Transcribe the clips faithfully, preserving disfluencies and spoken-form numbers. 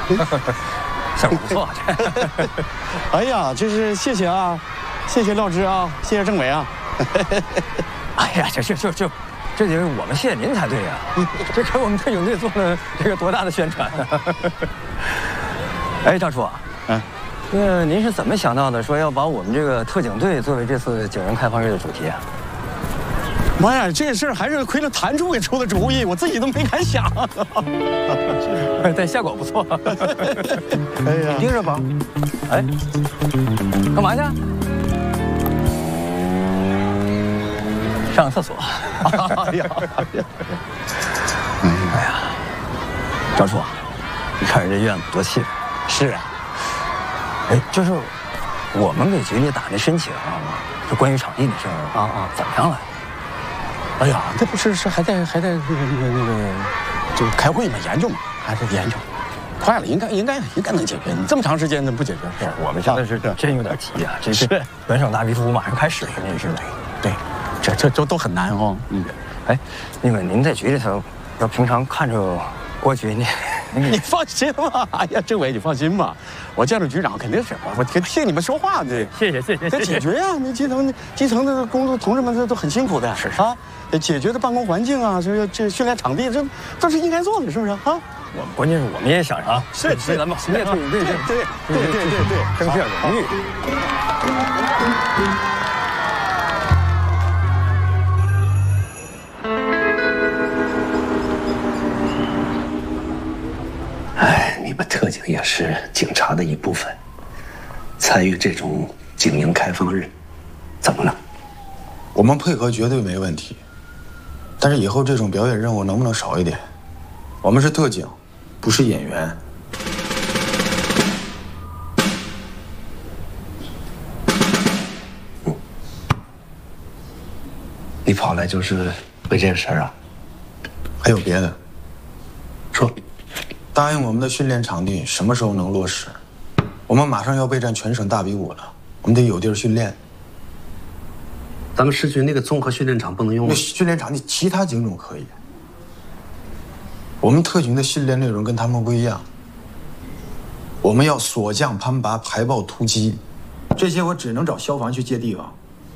效果不错。 哎呀，这是谢谢啊，谢谢廖芝啊，谢谢政委啊。 哎呀，这这这这，这得我们谢谢您才对呀！这给我们特警队做了这个多大的宣传啊！哎，张处，嗯，那您是怎么想到的？说要把我们这个特警队作为这次警人开放日的主题啊？ 妈呀，这事儿还是亏了谭处给出的主意，我自己都没敢想。 但效果不错。 哎呀， 盯着吧。哎，干嘛去？上厕所。哎呀，哎呀，张处，你看人这院子多气派。 是啊。 哎，就是我们给局里打那申请，就关于场地的事儿啊啊，怎么样了？ 哎呀，这不是是还在还在那个那个那个，就开会嘛，研究嘛，还是研究，快了，应该应该应该能解决。你这么长时间怎么不解决？ 是我们现在是真有点急啊！这是本省大地图马上开始，肯定是对，这这都都很难哦。嗯， 哎，那个您在局里头，要平常看着郭局，你你放心吧。哎呀，政委你放心吧，我见着局长肯定是我我替你们说话的。 谢谢谢谢， 得解决呀！那基层基层的工作同志们这都很辛苦的， 是是啊。解决的办公环境啊，这这训练场地，这都是应该做的，是不是啊？ 我们关键是我们也想啊， 是是， 咱们行业特警队， 对对对对对对， 争取点荣誉。 哎，你们特警也是警察的一部分，参与这种警营开放日，怎么了？ 我们配合绝对没问题。但是以后这种表演任务能不能少一点？我们是特警，不是演员。 嗯，你跑来就是为这个事儿啊？ 还有别的？ 说。 答应我们的训练场地什么时候能落实？我们马上要备战全省大比武了，我们得有地儿训练。 咱们市区那个综合训练场不能用吗？ 那训练场地其他警种可以。我们特警的训练内容跟他们不一样。我们要锁降攀拔、排爆突击，这些我只能找消防去借地方。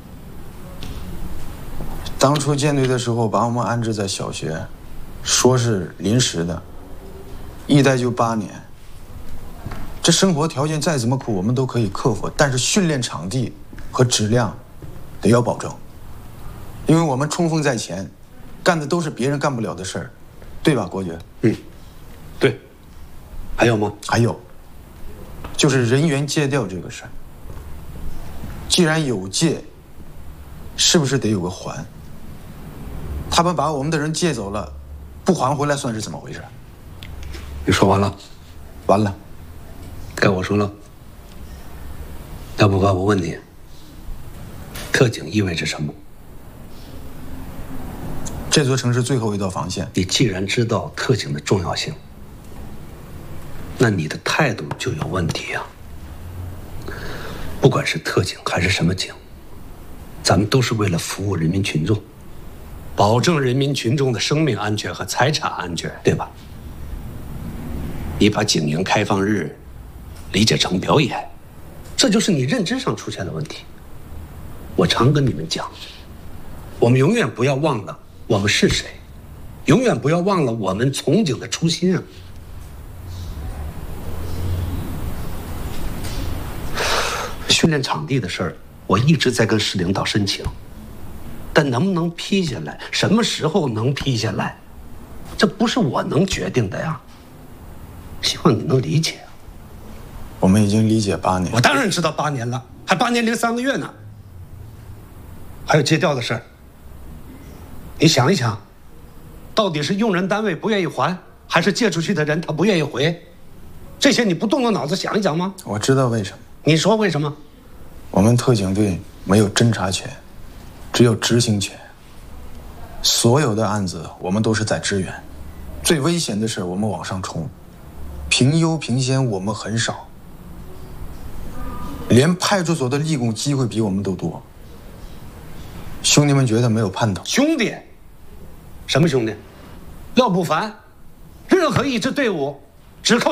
当初建队的时候，把我们安置在小学，说是临时的，一待就八年。这生活条件再怎么苦，我们都可以克服，但是训练场地和质量得要保证，因为我们冲锋在前，干的都是别人干不了的事儿，对吧，郭局？ 嗯，对。还有吗？ 还有，就是人员借调这个事儿。既然有借，是不是得有个还？他们把我们的人借走了，不还回来算是怎么回事？ 你说完了？ 完了。 该我说了。要不然我问你，特警意味着什么？ 这座城市最后一道防线。 你既然知道特警的重要性，那你的态度就有问题呀。不管是特警还是什么警，咱们都是为了服务人民群众，保证人民群众的生命安全和财产安全，对吧？你把警营开放日理解成表演，这就是你认知上出现的问题。我常跟你们讲，我们永远不要忘了我们是谁，永远不要忘了我们从警的初心啊。训练场地的事儿，我一直在跟市领导申请，但能不能批下来，什么时候能批下来，这不是我能决定的呀。希望你能理解。 我们已经理解八年。 我当然知道八年了，还八年零三个月呢。还有借调的事儿，你想一想，到底是用人单位不愿意还，还是借出去的人他不愿意回？这些你不动动脑子想一想吗？ 我知道为什么。 你说为什么？ 我们特警队没有侦查权，只有执行权。所有的案子我们都是在支援，最危险的事我们往上冲，评优评先我们很少，连派出所的立功机会比我们都多。兄弟们觉得没有盼头。 兄弟？什么兄弟？廖不凡，任何一支队伍只靠